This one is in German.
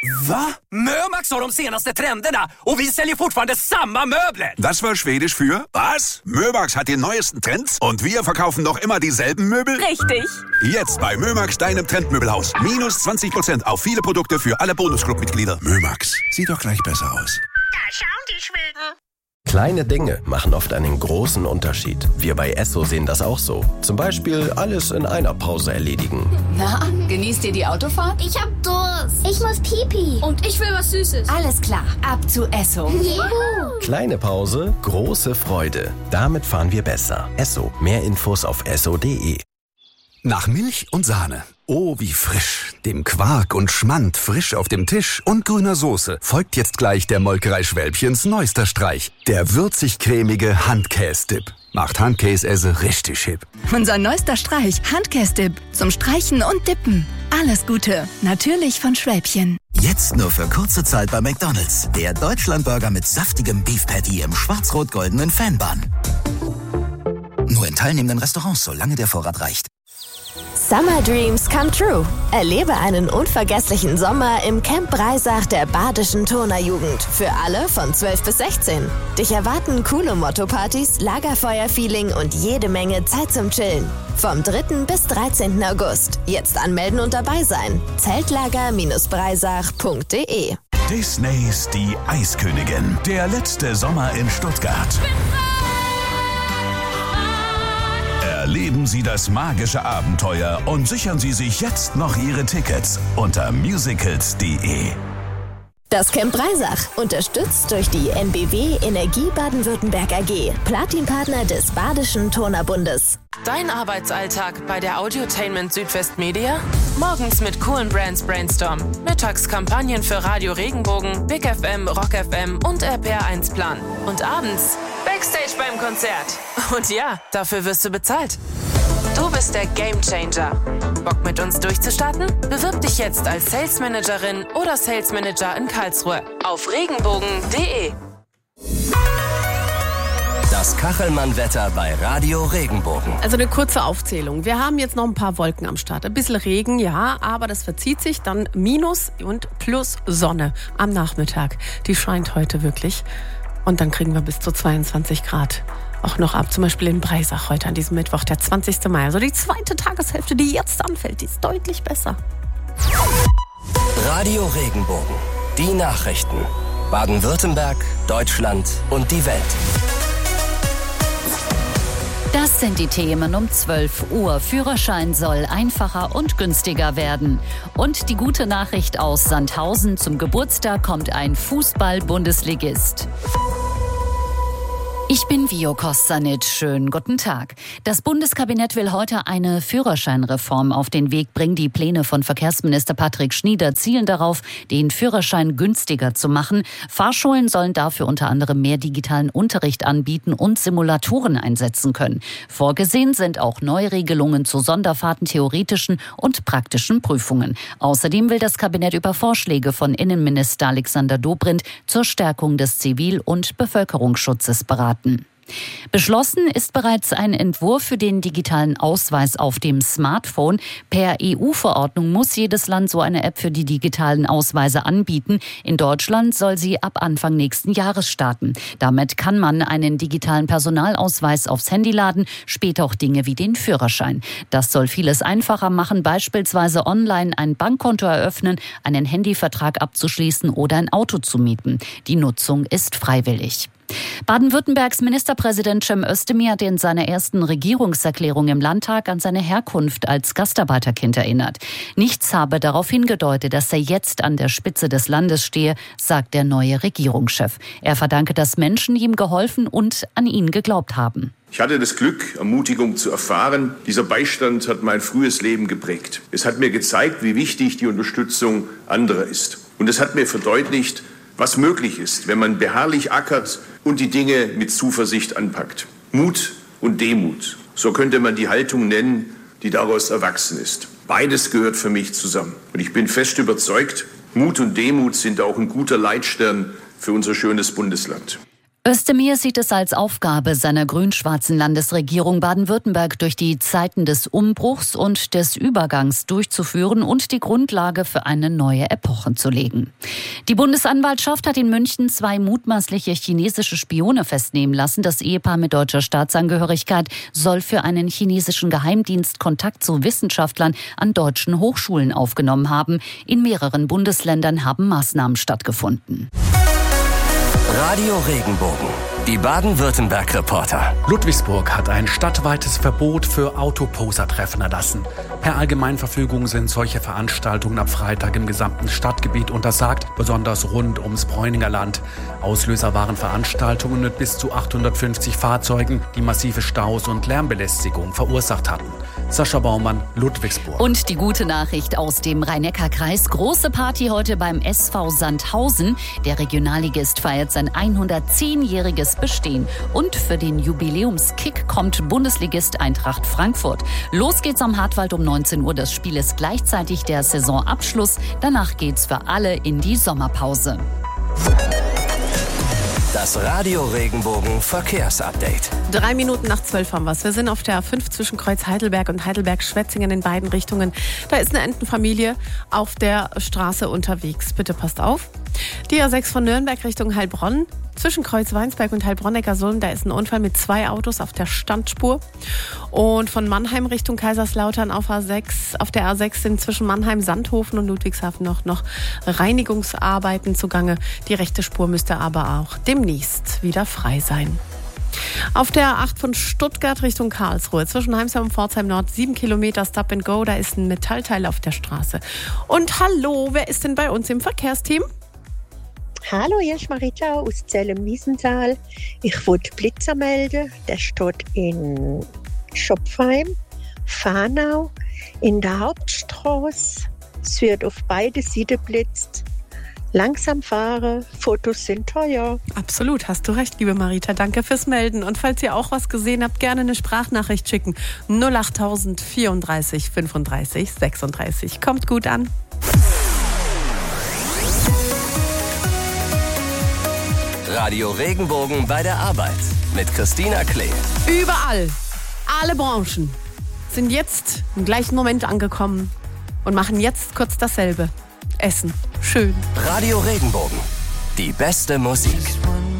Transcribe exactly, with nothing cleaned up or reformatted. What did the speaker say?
Va? Mömax har de senaste trenderna och vi säljer fortfarande samma möbler. Das war Schwedisch für was? Mömax hat die neuesten Trends und wir verkaufen noch immer dieselben Möbel? Richtig. Jetzt bei Mömax, deinem Trendmöbelhaus. Minus zwanzig Prozent auf viele Produkte für alle Bonusclub-Mitglieder. Mömax, sieht doch gleich besser aus. Da schauen die Schweden. Kleine Dinge machen oft einen großen Unterschied. Wir bei Esso sehen das auch so. Zum Beispiel alles in einer Pause erledigen. Na, genießt ihr die Autofahrt? Ich hab Durst. Ich muss Pipi. Und ich will was Süßes. Alles klar, ab zu Esso. Juhu. Kleine Pause, große Freude. Damit fahren wir besser. Esso. Mehr Infos auf esso punkt de. Nach Milch und Sahne. Oh, wie frisch. Dem Quark und Schmand frisch auf dem Tisch und grüner Soße folgt jetzt gleich der Molkerei Schwälbchens neuester Streich. Der würzig-cremige Handkäse-Dip. Macht Handkäse richtig hip. Unser neuester Streich, Handkäse-Dip. Zum Streichen und Dippen. Alles Gute. Natürlich von Schwälbchen. Jetzt nur für kurze Zeit bei McDonald's. Der Deutschlandburger mit saftigem Beef Patty im schwarz-rot-goldenen Fanbun. Nur in teilnehmenden Restaurants, solange der Vorrat reicht. Summer Dreams come true. Erlebe einen unvergesslichen Sommer im Camp Breisach der Badischen Turnerjugend. Für alle von zwölf bis sechzehn. Dich erwarten coole Motto-Partys, Lagerfeuer-Feeling und jede Menge Zeit zum Chillen. Vom dritten bis dreizehnten August. Jetzt anmelden und dabei sein. zeltlager Bindestrich breisach punkt de. Disneys Die Eiskönigin. Der letzte Sommer in Stuttgart. Erleben Sie das magische Abenteuer und sichern Sie sich jetzt noch Ihre Tickets unter musicals punkt de. Das Camp Breisach, unterstützt durch die N B W Energie Baden-Württemberg A G, Platinpartner des Badischen Turnerbundes. Dein Arbeitsalltag bei der Audiotainment Südwest Media? Morgens mit coolen Brands Brainstorm. Mittags Kampagnen für Radio Regenbogen, Big F M, Rock F M und R P R eins Plan. Und abends Backstage beim Konzert. Und ja, dafür wirst du bezahlt. Du bist der Gamechanger. Bock mit uns durchzustarten? Bewirb dich jetzt als Sales Managerin oder Sales Manager in Karlsruhe auf regenbogen punkt de. Das Kachelmann-Wetter bei Radio Regenbogen. Also eine kurze Aufzählung. Wir haben jetzt noch ein paar Wolken am Start. Ein bisschen Regen, ja, aber das verzieht sich. Dann Minus und Plus Sonne am Nachmittag. Die scheint heute wirklich. Und dann kriegen wir bis zu zweiundzwanzig Grad auch noch ab. Zum Beispiel in Breisach heute an diesem Mittwoch, der zwanzigsten Mai. Also die zweite Tageshälfte, die jetzt anfällt, die ist deutlich besser. Radio Regenbogen. Die Nachrichten. Baden-Württemberg, Deutschland und die Welt. Das sind die Themen um zwölf Uhr. Führerschein soll einfacher und günstiger werden. Und die gute Nachricht aus Sandhausen: Zum Geburtstag kommt ein Fußball-Bundesligist. Ich bin Vio Kostanic. Schönen guten Tag. Das Bundeskabinett will heute eine Führerscheinreform auf den Weg bringen. Die Pläne von Verkehrsminister Patrick Schnieder zielen darauf, den Führerschein günstiger zu machen. Fahrschulen sollen dafür unter anderem mehr digitalen Unterricht anbieten und Simulatoren einsetzen können. Vorgesehen sind auch Neuregelungen zu Sonderfahrten, theoretischen und praktischen Prüfungen. Außerdem will das Kabinett über Vorschläge von Innenminister Alexander Dobrindt zur Stärkung des Zivil- und Bevölkerungsschutzes beraten. Beschlossen ist bereits ein Entwurf für den digitalen Ausweis auf dem Smartphone. Per E U-Verordnung muss jedes Land so eine App für die digitalen Ausweise anbieten. In Deutschland soll sie ab Anfang nächsten Jahres starten. Damit kann man einen digitalen Personalausweis aufs Handy laden, später auch Dinge wie den Führerschein. Das soll vieles einfacher machen, beispielsweise online ein Bankkonto eröffnen, einen Handyvertrag abzuschließen oder ein Auto zu mieten. Die Nutzung ist freiwillig. Baden-Württembergs Ministerpräsident Cem Özdemir hat in seiner ersten Regierungserklärung im Landtag an seine Herkunft als Gastarbeiterkind erinnert. Nichts habe darauf hingedeutet, dass er jetzt an der Spitze des Landes stehe, sagt der neue Regierungschef. Er verdanke, dass Menschen ihm geholfen und an ihn geglaubt haben. Ich hatte das Glück, Ermutigung zu erfahren. Dieser Beistand hat mein frühes Leben geprägt. Es hat mir gezeigt, wie wichtig die Unterstützung anderer ist. Und es hat mir verdeutlicht, was möglich ist, wenn man beharrlich ackert und die Dinge mit Zuversicht anpackt. Mut und Demut, so könnte man die Haltung nennen, die daraus erwachsen ist. Beides gehört für mich zusammen. Und ich bin fest überzeugt, Mut und Demut sind auch ein guter Leitstern für unser schönes Bundesland. Özdemir sieht es als Aufgabe seiner grün-schwarzen Landesregierung Baden-Württemberg durch die Zeiten des Umbruchs und des Übergangs durchzuführen und die Grundlage für eine neue Epoche zu legen. Die Bundesanwaltschaft hat in München zwei mutmaßliche chinesische Spione festnehmen lassen. Das Ehepaar mit deutscher Staatsangehörigkeit soll für einen chinesischen Geheimdienst Kontakt zu Wissenschaftlern an deutschen Hochschulen aufgenommen haben. In mehreren Bundesländern haben Maßnahmen stattgefunden. Radio Regenbogen, die Baden-Württemberg-Reporter. Ludwigsburg hat ein stadtweites Verbot für Autoposer-Treffen erlassen. Per Allgemeinverfügung sind solche Veranstaltungen ab Freitag im gesamten Stadtgebiet untersagt, besonders rund ums Bräuninger Land. Auslöser waren Veranstaltungen mit bis zu achthundertfünfzig Fahrzeugen, die massive Staus und Lärmbelästigung verursacht hatten. Sascha Baumann, Ludwigsburg. Und die gute Nachricht aus dem Rhein-Neckar-Kreis. Große Party heute beim S V Sandhausen. Der Regionalligist feiert sein hundertzehnjähriges Bestehen. Und für den Jubiläumskick kommt Bundesligist Eintracht Frankfurt. Los geht's am Hartwald um neunzehn Uhr. Das Spiel ist gleichzeitig der Saisonabschluss. Danach geht's für alle in die Sommerpause. Das Radio Regenbogen Verkehrsupdate. Drei Minuten nach zwölf haben wir es. Wir sind auf der A fünf zwischen Kreuz Heidelberg und Heidelberg-Schwetzingen in beiden Richtungen. Da ist eine Entenfamilie auf der Straße unterwegs. Bitte passt auf. Die A sechs von Nürnberg Richtung Heilbronn. Zwischen Kreuz Weinsberg und Heilbronn-Neckarsulm, da ist ein Unfall mit zwei Autos auf der Standspur. Und von Mannheim Richtung Kaiserslautern auf A sechs, auf der A sechs sind zwischen Mannheim, Sandhofen und Ludwigshafen noch, noch Reinigungsarbeiten zugange. Die rechte Spur müsste aber auch demnächst wieder frei sein. Auf der A acht von Stuttgart Richtung Karlsruhe, zwischen Heimsheim und Pforzheim Nord, sieben Kilometer Stop and Go, da ist ein Metallteil auf der Straße. Und hallo, wer ist denn bei uns im Verkehrsteam? Hallo, hier ist Marita aus Zell-im-Wiesental. Ich wollte Blitzer melden. Der steht in Schopfheim, Fahnau, in der Hauptstraße. Es wird auf beide Seiten blitzt. Langsam fahren, Fotos sind teuer. Absolut, hast du recht, liebe Marita. Danke fürs Melden. Und falls ihr auch was gesehen habt, gerne eine Sprachnachricht schicken. null acht vierunddreißig fünfunddreißig sechsunddreißig. Kommt gut an. Radio Regenbogen bei der Arbeit mit Christina Klee. Überall, alle Branchen sind jetzt im gleichen Moment angekommen und machen jetzt kurz dasselbe. Essen. Schön. Radio Regenbogen. Die beste Musik.